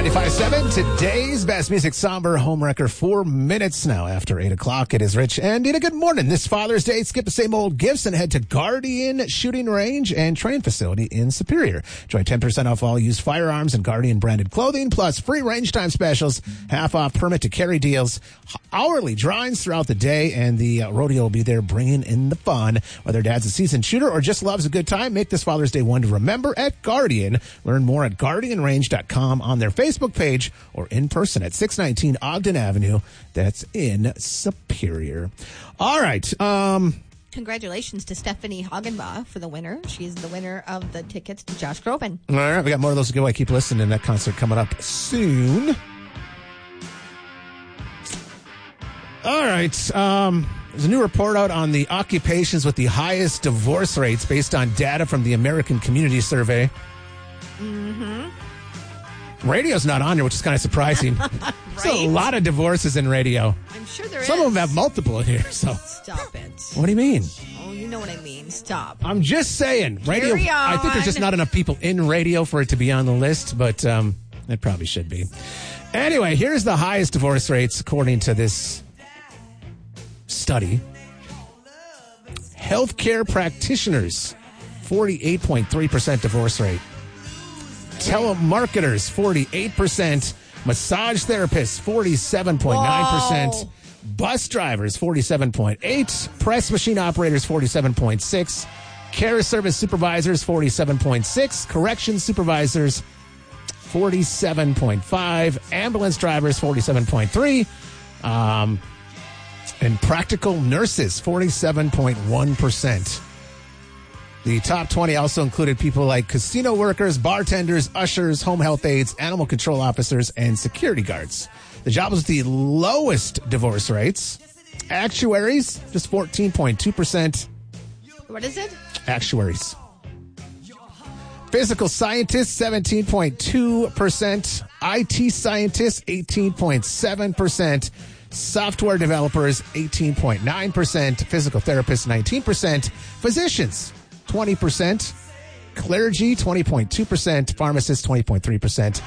95.7, today's best music, somber homewrecker, 4 minutes now after 8 o'clock. It is Rich and Dina. Good morning. This Father's Day, skip the same old gifts and head to Guardian Shooting Range and Train Facility in Superior. Enjoy 10% off all used firearms and Guardian branded clothing, plus free range time specials, half off permit to carry deals, hourly drawings throughout the day, and the rodeo will be there bringing in the fun. Whether dad's a seasoned shooter or just loves a good time, make this Father's Day one to remember at Guardian. Learn more at guardianrange.com on their Facebook page or in person at 619 Ogden Avenue. That's in Superior. All right. Congratulations to Stephanie Hagenbaugh for the winner. She's the winner of the tickets to Josh Groban. All right. We got more of those to go. I keep listening. That concert coming up soon. All right. There's a new report out on the occupations with the highest divorce rates based on data from the American Community Survey. Mm-hmm. Radio's not on there, which is kind of surprising. Right? There's a lot of divorces in radio. I'm sure there is. Some of them have multiple in here. So stop it. What do you mean? Oh, you know what I mean. Stop. I'm just saying. Radio. Carry on. I think there's just not enough people in radio for it to be on the list, but it probably should be. Anyway, here's the highest divorce rates according to this study. Healthcare practitioners, 48.3% divorce rate. Telemarketers, 48%. Massage therapists, 47.9%. Bus drivers, 47.8%. Press machine operators, 47.6%. Care service supervisors, 47.6%. Corrections supervisors, 47.5%. Ambulance drivers, 47.3%. And practical nurses, 47.1%. The top 20 also included people like casino workers, bartenders, ushers, home health aides, animal control officers, and security guards. The job with the lowest divorce rates, actuaries, just 14.2%. What is it? Actuaries. Physical scientists, 17.2%. IT scientists, 18.7%. Software developers, 18.9%. Physical therapists, 19%. Physicians, 20%. Clergy, 20.2%. Pharmacists, 20.3%.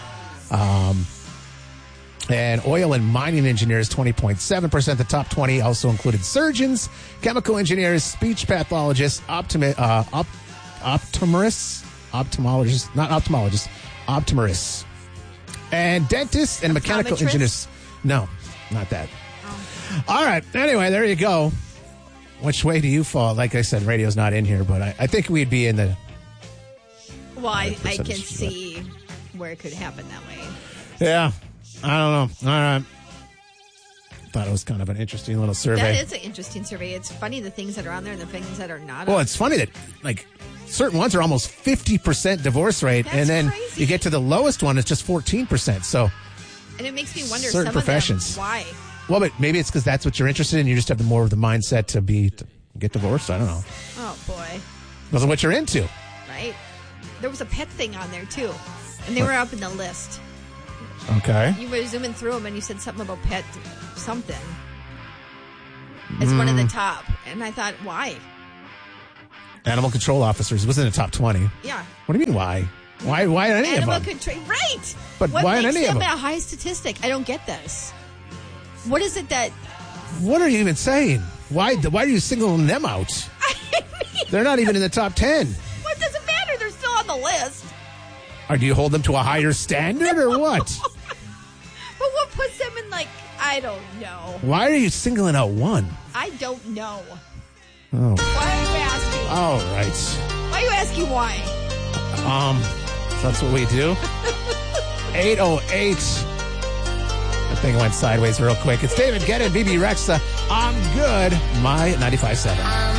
And oil and mining engineers, 20.7%. The top 20 also included surgeons, chemical engineers, speech pathologists, optometrists, and dentists and mechanical engineers. No, not that. Oh. All right. Anyway, there you go. Which way do you fall? Like I said, radio's not in here, but I think we'd be in the... Well, I can see where it could happen that way. Yeah. I don't know. All right. Thought it was kind of an interesting little survey. That is an interesting survey. It's funny the things that are on there and the things that are not on. Well, it's funny that, like, certain ones are almost 50% divorce rate, That's and then crazy. you get to the lowest one, it's just 14%. So, and it makes me wonder certain some professions. of them, why? Well, but maybe it's because that's what you're interested in. You just have more of the mindset to get divorced. I don't know. Oh, boy. Because of what you're into. Right. There was a pet thing on there, too. And they were up in the list. Okay. You were zooming through them, and you said something about pet something. It's one of the top. And I thought, why? Animal control officers was in the top 20. Yeah. What do you mean, why? Why any Animal of them? control. Right. But what why makes any of them? a high statistic? I don't get this. What is it that... What are you even saying? Why are you singling them out? I mean, They're not even in the top 10. what does it matter? They're still on the list. Or do you hold them to a higher standard or what? But what puts them in, like, I don't know. Why are you singling out one? I don't know. Oh. Why are you asking? All right. Why are you asking why? That's what we do. 8:08. That thing went sideways real quick. It's David Guetta and BB Rexa. I'm good. My 95.7.